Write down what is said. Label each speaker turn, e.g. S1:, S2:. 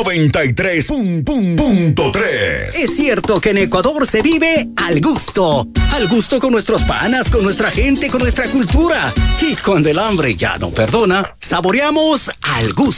S1: 93.3.
S2: Es cierto que en Ecuador se vive al gusto. Al gusto con nuestros panas, con nuestra gente, con nuestra cultura. Y cuando el hambre ya no perdona, saboreamos al gusto.